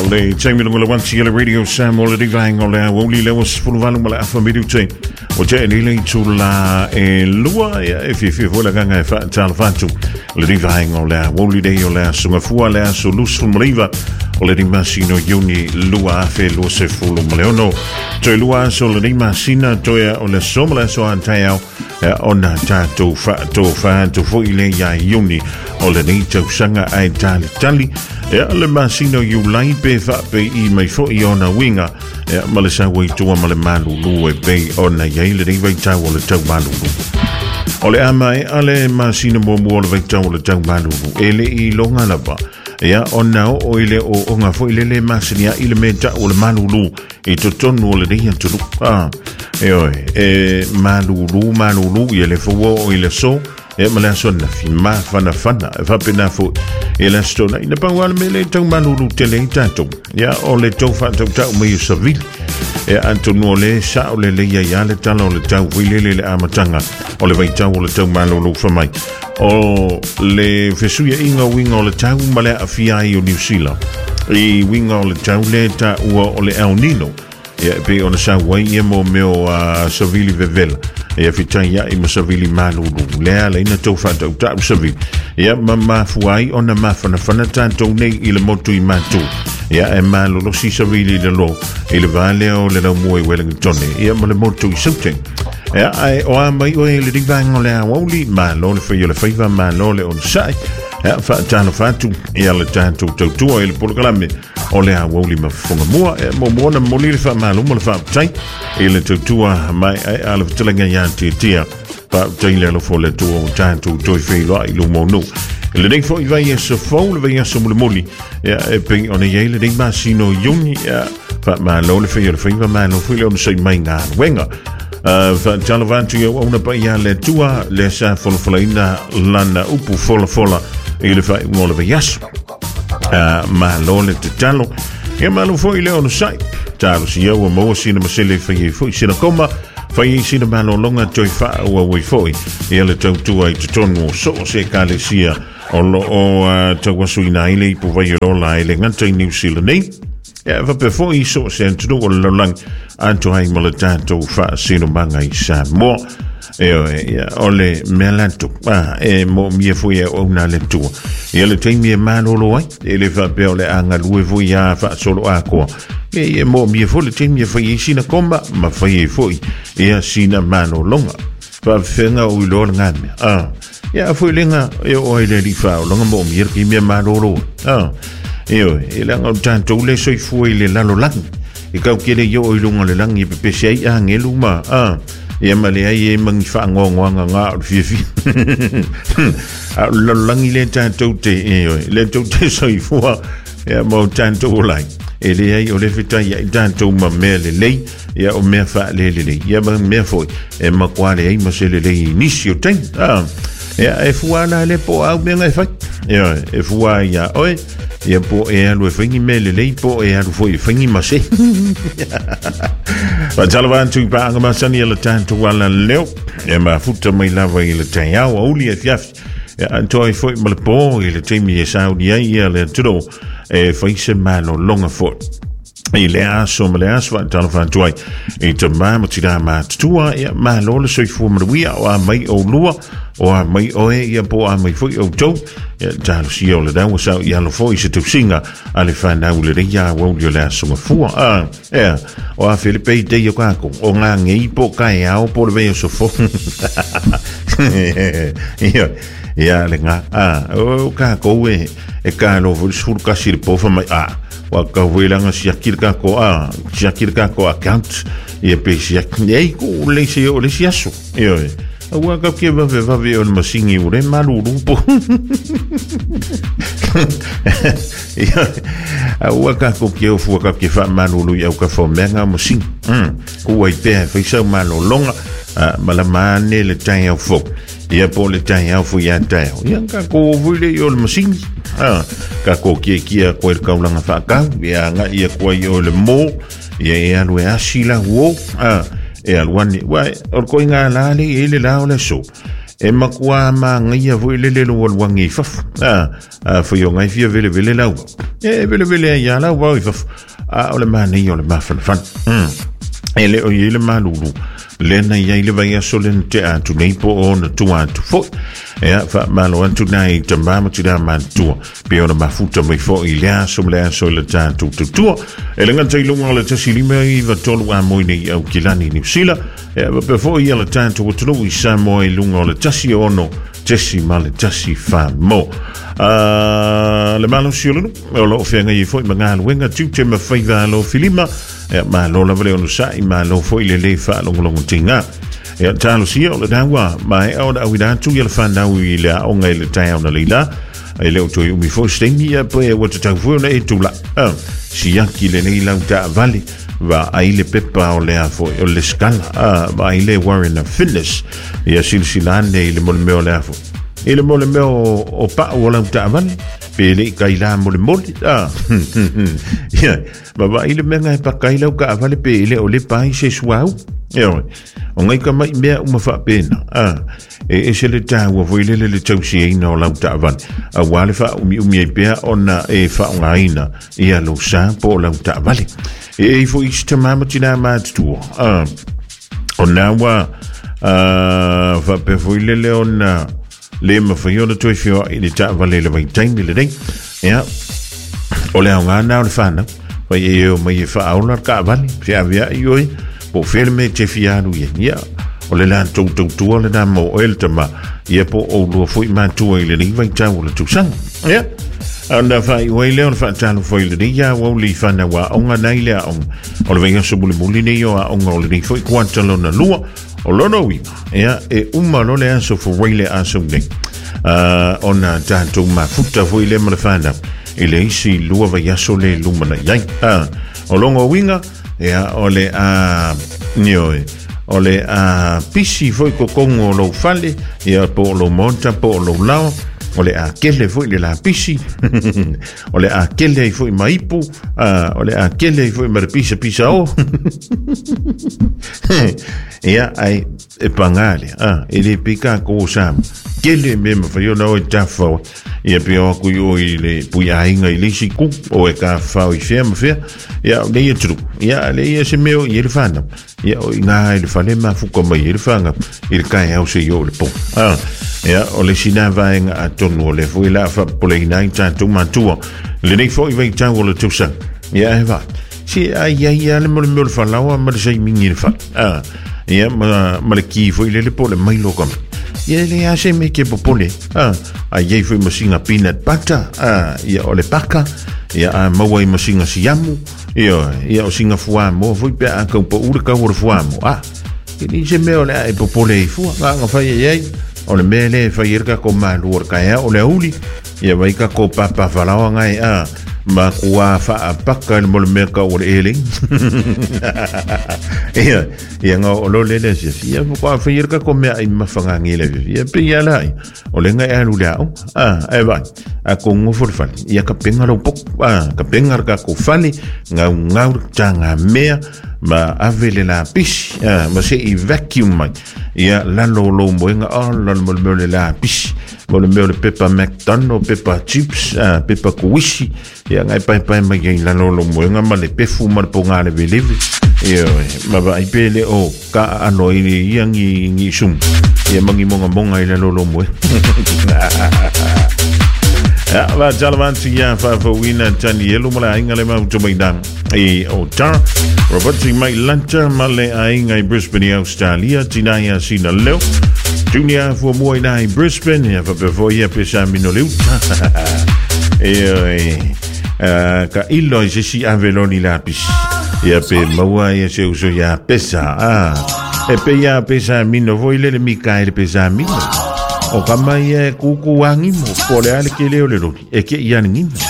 le taimi ngula wansi le radio sam o le divang o le woli le was fulvalu mala afa video te o te ni le tula e lua e fi vola ganga fa tal fatu le divang o le woli de o le sunga fu le solution mriva o le masino yuni lua fe lo se fulu maleono to lua so le masina to o le somla so antaya ona tato fa to fo ile ya yuni o le ni to sanga ai tali le masino you lai pe fa pe I mai fo I ona winga ma le sa wei tua ma le malu lu e pe ona ye le ni wei tau o le tau malu lu o le amai ale masino mo mo le wei tau o le tau malu lu ele I longa la ba ona o ile o nga fo ile le masinia ile me tau o le malu lu I to tonu o le ni tu malu lu ye le fo o ile so ma la sona fi ma fana fa pena fo e la stona ina pangwala me le tau manulu tele tato o le tau fa tau me savil Antonio le sa o le ya le talo le tau wile le amatanga o le vai tau o le tau manulu fa mai o le fesuia inga winga o le tau ma le afia I o New Zealand I winga o le tau le ta ua o le El Nino pe ona sa wai mo meo savili vevela fitai I ma savili manulu le ina tau fa tau savili ma fuai ona ma fana tanto nei I le motu I matu e malolo si savili le lo I le vale o le mo I Wellington ma le motu I Souteng ai o mai o le divang o le awoli ma lo le fai le faiva ma lo le on sai fa tano fatu le tanto tu o le polkalame o le awoli ma fonga mua mo na mo le fa ma lo mo le fa tai le tu mai ai ala telenga ya tia pa tai le lo fo le tu o tanto tu fai lo I lo mo no le ding fo I vai so fo le vai so mo moli pe on ye le ding ma sino yuni fa ma lo le faiva ma lo fo le on sai mai nga wenga fa talavantu yo ona pa ya le tua le sa folfolina lana upu fola I le fai mo le yas ma lo le talo ma lo foi le on sai talo si yo mo sina masele foi sina koma fai sina ma lo longa toi fa o we foi le tau tua I tonu so se kalesia o lo o tau suina ile pu vai lo la ile ngata I New Zealand nei va per foi so se tu o lo lang anto ai mo le tanto fa sino manga I sa mo ole melanto mo mie foi o na le tu le tem mie mano lo ai le fa pe ole anga lu vo ya fa solo ako mo mie foi le tem mie foi sina komba ma foi sina mano longa fa fenga o lo ngame foi lenga o ile li fa longa mo mie ki mie mano lo ele nga tanto le soi foi le lalo lang I kau kere yo o ilunga le lang I pepe sei ngelu ma ma le ai mang fa nga fi lo lang I le tanto te le tanto soi foi mo tanto lai ele ai o le fita ya tanto ma mele lei o me fa le ma me foi ma kwale ai ma se le inicio ten e fuana le po au benga fa e fua ya oi po lo fingi mele le po lo foi fingi ma se pa talavantu pa nga masani le tanto wala leo ma futa mai lava I le tanya o uli e fiaf antoi foi ma le po le temi e saudi le tudo foi se mano longa fo le aso ma le aso talavantu ai te ma tira ma tua ma lo le soi fu ma wia o mai o lua o mai o po mai foi o to talo si o le dawa sa lo foi se tu singa ale fa na le ya wo le aso ma fu o Felipe de yo kako o nga ngi po kai ao po le so fo le nga o kako e ka lo sul kasir po fa mai wa ka welanga siakirka ko account pe siak nei ko le se o le siaso wa ka ke va o le masingi o le malulu po wa ka ko ke o fu ka ke fa malulu ya ka fo menga masing ko wa pe fa sa malolonga malamane le tanya fo po le tanya fo ya tayo ya ka ko vule o le masingi ka ko ke kia ko el kaulanga fa ka ya nga ia ko yo le mo ya lo asila wo alwani wa or ko nga la le ile la o le so e makua ma ngia vo le lo wangi faf fo yo ngai fia vele lau e vele ya lau wa faf o le mani o le mafan ele o ile malulu le na ya ile vai solen te atu nei po on tu atu fo ya fa malo antu nai te mama tu da man tu pe ona mafuta mai fo ile so le tatu tu ele nga tai lunga le tasi mai va tolu a moi nei au kilani ni sila pe fo ile tatu tu no isa moi lunga le tasi ono tasi male tasi fa mo le malo siolo o lo fenga i fo manga wenga tu te me faiva lo filima ma lo la vale ono sai ma lo fo ile fa lo tinga ya talo sia o le dawa mai o da wida tu ile fa na wi la o ngai le tai ona lila ile o to mi fo stengi ya po e wata ta fo na e tula sia ki le nei la ta vale va ile pepa o le afo o le scala va ile warren fitness ya silsilane ile mo me o le afo ile mo le me o pa o la ta vale pele kaila mo le moli ya va ile me ngai pa kaila ka vale pele o le pai se suau o ngai ka mai mea uma fa pena e se le ta wa voile le tausi ina o la ta vale a wale fa umi pea ona e fa ngaina ia lo sa po la ta vale e fo iste mama tina mat tu ona wa fa pe voile le ona le ma fa yo na toi fio i ta vale le vai time le ding ya o le nga na le fa na fa ye mai fa aula ka vale se avia yo po ferme te fianu ya o le lan tu le na mo el tama ye po o lo foi ma tu ile ni vai ta o le tu sang ya anda fa i le on fa ta lo foi le ya o li fa na wa onga na ile o le venga so buli ni yo a onga o le ni foi kwanta lo na lua o lo no wi ya e umma lo le aso fo ile aso ne ona tanto ma futa foi le ma fa na ile isi lua va ya so le luma na ya o longo winga ya ole nioe ole pisi foi ko kongo lo fale ya po lo monta po lo lao ole kele foi le la pisi ole kele foi maipu ole kele foi mar pisa o ya ai e pangale ele pica ko sam kele mesmo foi eu não tafo ia pio ku yo ile puia inga ile siku o e ka fa o fem fe ya le tru ya le se meu ile fana ya o nga ile fale ma fu ko mai ile fanga ile ka ya o se yo le po ya o le sina va en atonu le fu la fa polina ta tu ma tu le nei fo i vai ta o le tu sa ya va si ya le mo le fa la wa ma se mi ile fa ya ma le ki fo ile le po le mai lo kom ia le ase me ke popole ye foi masinga peanut butter ia ole paka ia maua i masinga siamu ia o singa fua mo foi pe a ko po ur ka ur fua mo ni se me ole e popole fua nga fa ye ole mele fa yerka ko malu or ka ya ole uli ia vai ka ko papa fala ngai ma kuwa fa paka mo me ka or eling ia nga o le se ia ko fa yerka ko me ai mafanga ngile ia pe ia lai o le ngai alu lao e vai a ko ngo for fa ia ka penga lo pok ka penga ka ko fali nga tanga mea ma avele la pis ma se i vacuum mai ia la lo mo nga la mo le la pis mo le pepa McDonald o pepa chips pepa kuishi ia ngai pai mai la lo mo nga ma le pefu ma po nga le vele ia ma vai pele o ka ano i ngi sum ia mangi monga i la lo mo ya va jalvanti ya fa wina tani yelo mala inga le mau tumaidang e o tar Robert mai lanta male ainga i Brisbane Australia tinaya sina leo Junior for moi na i Brisbane ya fa before ya pesa minoleu ka ilo se si aveloni lapis ya pe maua ya se uso ya pesa e pe ya pesa mino voile le Mikael pesa mino o kama ia kuku wangi mo pole ale ke leo le roki e ke ia ngina